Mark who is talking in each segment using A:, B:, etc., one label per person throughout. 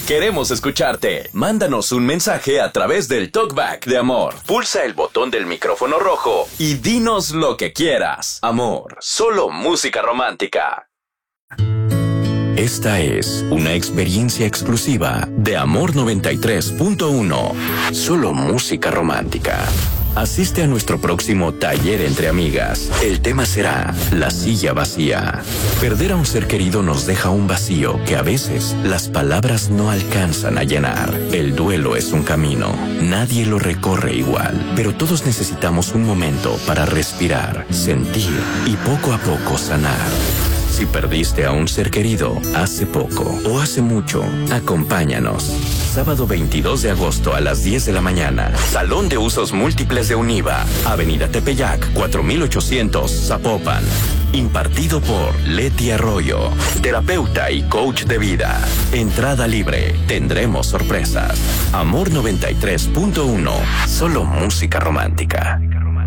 A: Queremos escucharte. Mándanos un mensaje a través del Talkback de Amor. Pulsa el botón del micrófono rojo y dinos lo que quieras. Amor, solo música romántica. Esta es una experiencia exclusiva de Amor 93.1. Solo música romántica. Asiste a nuestro próximo taller entre amigas. El tema será la silla vacía. Perder a un ser querido nos deja un vacío que a veces las palabras no alcanzan a llenar. El duelo es un camino. Nadie lo recorre igual, pero todos necesitamos un momento para respirar, sentir y poco a poco sanar. Si perdiste a un ser querido hace poco o hace mucho, acompáñanos. Sábado 22 de agosto a las 10 de la mañana. Salón de Usos Múltiples de Univa. Avenida Tepeyac, 4800, Zapopan. Impartido por Leti Arroyo, terapeuta y coach de vida. Entrada libre. Tendremos sorpresas. Amor 93.1. Solo música romántica.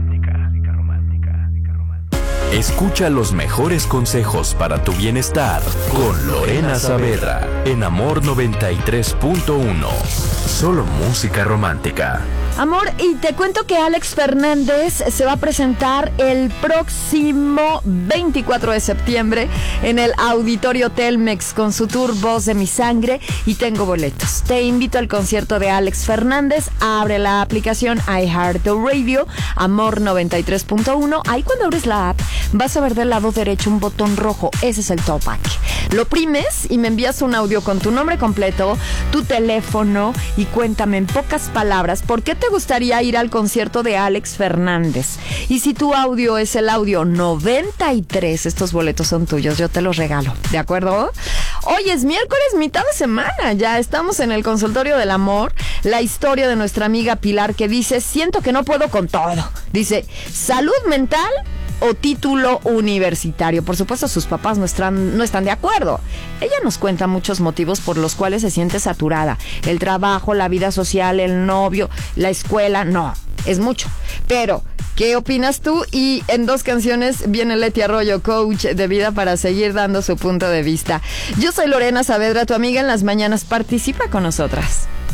A: Escucha los mejores consejos para tu bienestar con Lorena Saavedra en Amor 93.1. Solo música romántica.
B: Amor, y te cuento que Alex Fernández se va a presentar el próximo 24 de septiembre en el Auditorio Telmex con su tour Voz de mi Sangre y tengo boletos. Te invito al concierto de Alex Fernández. Abre la aplicación iHeartRadio, Amor 93.1. Ahí cuando abres la app vas a ver del lado derecho un botón rojo. Ese es el Talkback. Lo oprimes y me envías un audio con tu nombre completo, tu teléfono y cuéntame en pocas palabras por qué te gustaría ir al concierto de Alex Fernández. Y si tu audio es el audio 93, estos boletos son tuyos, yo te los regalo, ¿de acuerdo? Hoy es miércoles, mitad de semana, ya estamos en el consultorio del amor. La historia de nuestra amiga Pilar que dice, siento que no puedo con todo. Dice, salud mental o título universitario. Por supuesto, sus papás no están de acuerdo. Ella nos cuenta muchos motivos por los cuales se siente saturada. El trabajo, la vida social, el novio, la escuela, no, es mucho. Pero, ¿qué opinas tú? Y en 2 canciones viene Leti Arroyo, coach de vida, para seguir dando su punto de vista. Yo soy Lorena Saavedra, tu amiga en las mañanas. Participa con nosotras.